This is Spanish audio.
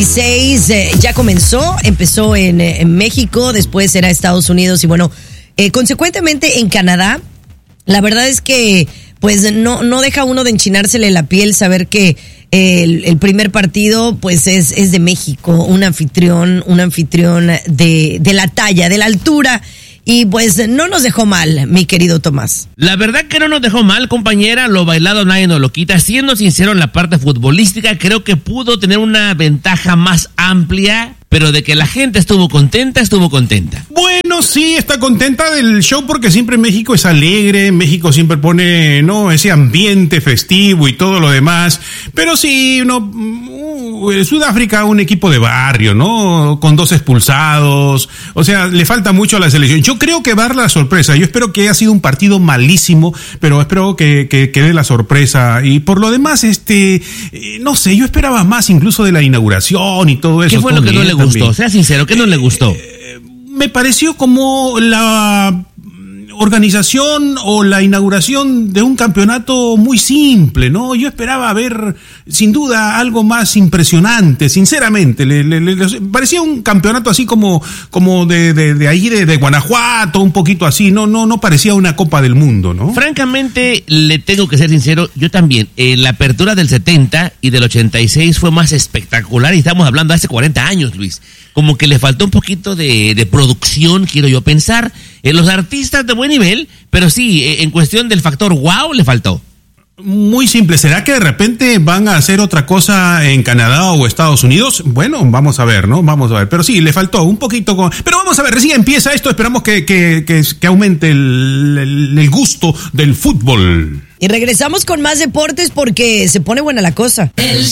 2026 ya empezó en México, después será Estados Unidos y bueno, consecuentemente en Canadá. La verdad es que pues no deja uno de enchinársele la piel saber que el primer partido pues es de México, un anfitrión de la talla, de la altura. Y pues no nos dejó mal, mi querido Tomás. La verdad que no nos dejó mal, compañera. Lo bailado nadie nos lo quita. Siendo sincero, en la parte futbolística creo que pudo tener una ventaja más amplia, pero de que la gente estuvo contenta. Bueno, sí, está contenta del show porque siempre México es alegre, México siempre pone, ¿no?, ese ambiente festivo y todo lo demás. Pero sí, Sudáfrica, un equipo de barrio, ¿no?, con 2 expulsados. O sea, le falta mucho a la selección. Yo creo que va a dar la sorpresa. Yo espero que haya sido un partido malísimo, pero espero que dé la sorpresa. Y por lo demás, no sé, yo esperaba más incluso de la inauguración y todo eso. ¿Qué fue lo que no le gustó? También. Sea sincero, ¿qué no le gustó? Me pareció como la organización o la inauguración de un campeonato muy simple, ¿no? Yo esperaba ver, sin duda, algo más impresionante, sinceramente. Parecía un campeonato así como de ahí, de Guanajuato, un poquito así. No parecía una Copa del Mundo, ¿no? Francamente, le tengo que ser sincero, yo también. La apertura del 70 y del 86 fue más espectacular y estamos hablando de hace 40 años, Luis. Como que le faltó un poquito de producción, quiero yo pensar. Los artistas de buen nivel, pero sí, en cuestión del factor wow, le faltó. Muy simple. ¿Será que de repente van a hacer otra cosa en Canadá o Estados Unidos? Bueno, vamos a ver, ¿no? Vamos a ver. Pero sí, le faltó un poquito. Pero vamos a ver, recién empieza esto. Esperamos que aumente el gusto del fútbol. Y regresamos con más deportes porque se pone buena la cosa.